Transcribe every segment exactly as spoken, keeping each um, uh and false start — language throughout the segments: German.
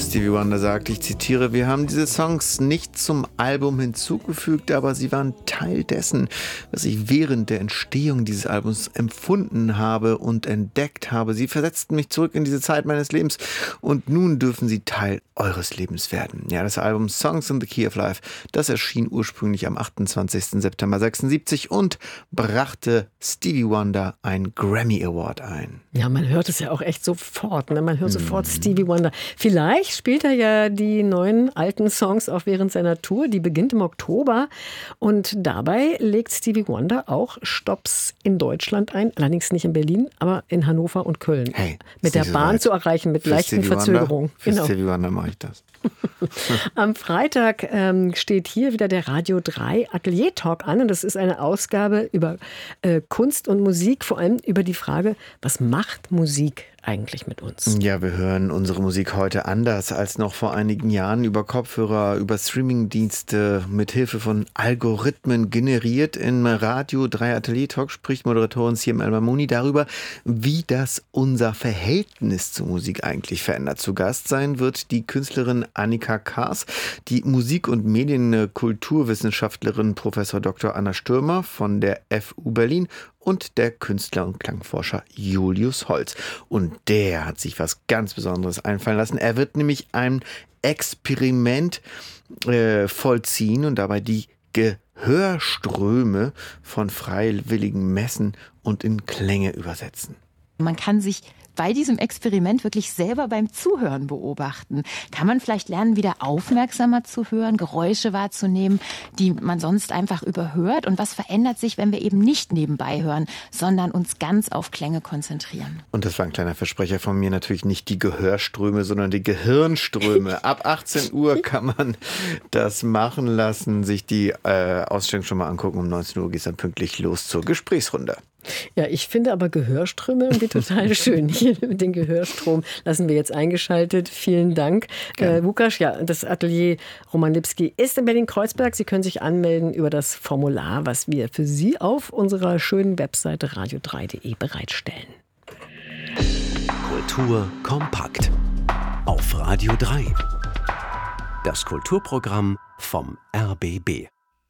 Stevie Wonder sagt, ich zitiere, wir haben diese Songs nicht zum Album hinzugefügt, aber sie waren Teil dessen, was ich während der Entstehung dieses Albums empfunden habe und entdeckt habe. Sie versetzten mich zurück in diese Zeit meines Lebens und nun dürfen sie Teil eures Lebens werden. Ja, das Album Songs in the Key of Life, das erschien ursprünglich am achtundzwanzigsten September sechsundsiebzig und brachte Stevie Wonder einen Grammy Award ein. Ja, man hört es ja auch echt sofort, ne? Man hört sofort Stevie Wonder. Vielleicht spielt er ja die neuen alten Songs auch während seiner Tour, die beginnt im Oktober. Und dabei legt Stevie Wonder auch Stopps in Deutschland ein, allerdings nicht in Berlin, aber in Hannover und Köln. Hey, mit der Bahn so zu erreichen, mit leichten Verzögerungen. Für genau. Stevie Wonder mache ich das. Am Freitag ähm, steht hier wieder der Radio drei Atelier Talk an und das ist eine Ausgabe über äh, Kunst und Musik, vor allem über die Frage, was macht Musik eigentlich mit uns? Ja, wir hören unsere Musik heute anders als noch vor einigen Jahren über Kopfhörer, über Streamingdienste, mit Hilfe von Algorithmen generiert. Im Radio drei Atelier Talk spricht Moderatorin Siem El-Mamouni darüber, wie das unser Verhältnis zur Musik eigentlich verändert. Zu Gast sein wird die Künstlerin Annika Kaas, die Musik- und Medienkulturwissenschaftlerin Professor Doktor Anna Stürmer von der F U Berlin und der Künstler und Klangforscher Julius Holz. Und der hat sich was ganz Besonderes einfallen lassen. Er wird nämlich ein Experiment äh, vollziehen und dabei die Gehörströme von Freiwilligen messen und in Klänge übersetzen. Man kann sich bei diesem Experiment wirklich selber beim Zuhören beobachten. Kann man vielleicht lernen, wieder aufmerksamer zu hören, Geräusche wahrzunehmen, die man sonst einfach überhört? Und was verändert sich, wenn wir eben nicht nebenbei hören, sondern uns ganz auf Klänge konzentrieren? Und das war ein kleiner Versprecher von mir, natürlich nicht die Gehörströme, sondern die Gehirnströme. Ab achtzehn Uhr kann man das machen lassen, sich die äh, Ausstellung schon mal angucken. Um neunzehn Uhr geht es dann pünktlich los zur Gesprächsrunde. Ja, ich finde aber Gehörströme irgendwie total schön. Hier mit dem Gehörstrom lassen wir jetzt eingeschaltet. Vielen Dank. Äh, Łukasz, ja, das Atelier Roman Lipski ist in Berlin-Kreuzberg. Sie können sich anmelden über das Formular, was wir für Sie auf unserer schönen Webseite radio drei punkt de bereitstellen. Kultur kompakt auf Radio drei. Das Kulturprogramm vom R B B.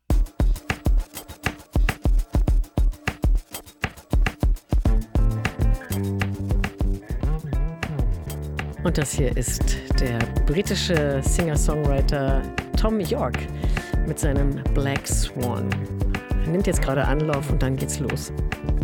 Und das hier ist der britische Singer-Songwriter Tom York mit seinem Black Swan. Er nimmt jetzt gerade Anlauf und dann geht's los.